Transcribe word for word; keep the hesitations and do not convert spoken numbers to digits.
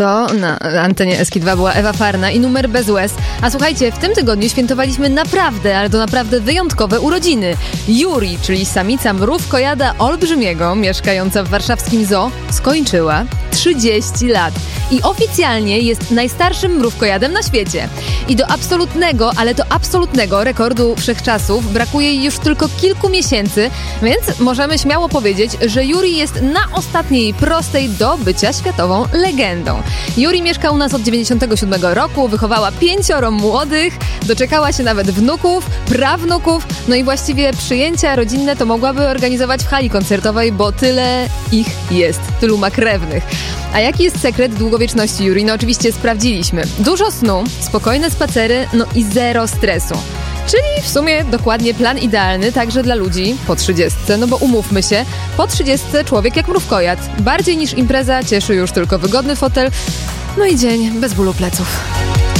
to na antenie Eski dwa była Ewa Farna i Numer bez łez. A słuchajcie, w tym tygodniu świętowaliśmy naprawdę, ale to naprawdę wyjątkowe urodziny. Juri, czyli samica mrówkojada olbrzymiego, mieszkająca w warszawskim zoo, skończyła trzydzieści lat. I oficjalnie jest najstarszym mrówkojadem na świecie. I do absolutnego, ale to absolutnego rekordu wszechczasów brakuje jej już tylko kilku miesięcy, więc możemy śmiało powiedzieć, że Juri jest na ostatniej prostej do bycia światową legendą. Juri mieszka u nas od dziewięćdziesiątego siódmego roku, wychowała pięcioro młodych, doczekała się nawet wnuków, prawnuków, no i właściwie przyjęcia rodzinne to mogłaby organizować w hali koncertowej, bo tyle ich jest, tylu ma krewnych. A jaki jest sekret długowieczności Juri? No oczywiście sprawdziliśmy. Dużo snu, spokojne spacery, no i zero stresu. Czyli w sumie dokładnie plan idealny także dla ludzi po trzydziestce, no bo umówmy się, po trzydziestce człowiek jak mrówkojad. Bardziej niż impreza cieszy już tylko wygodny fotel, no i dzień bez bólu pleców.